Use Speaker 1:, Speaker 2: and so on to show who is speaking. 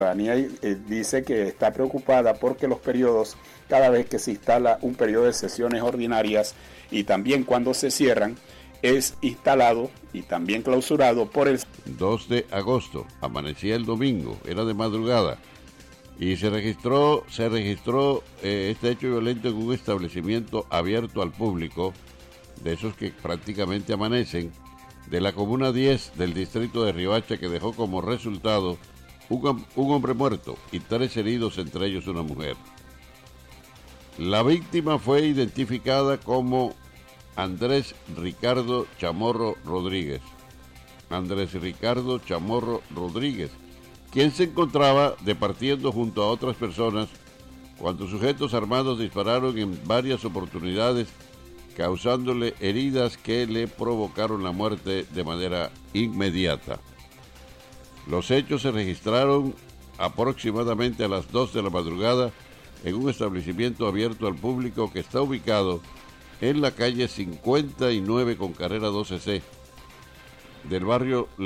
Speaker 1: ciudadanía dice que está preocupada porque los periodos, cada vez que se instala un periodo de sesiones ordinarias y también cuando se cierran, es instalado y también clausurado por el
Speaker 2: 2 de agosto, amanecía el domingo, era de madrugada, y se registró este hecho violento en un establecimiento abierto al público, de esos que prácticamente amanecen, de la Comuna 10 del distrito de Riohacha, que dejó como resultado un hombre muerto y 3 heridos, entre ellos una mujer. La víctima fue identificada como Andrés Ricardo Chamorro Rodríguez. Andrés Ricardo Chamorro Rodríguez, quien se encontraba departiendo junto a otras personas cuando sujetos armados dispararon en varias oportunidades, causándole heridas que le provocaron la muerte de manera inmediata. Los hechos se registraron aproximadamente a las 2 de la madrugada en un establecimiento abierto al público que está ubicado en la calle 59 con carrera 12C del barrio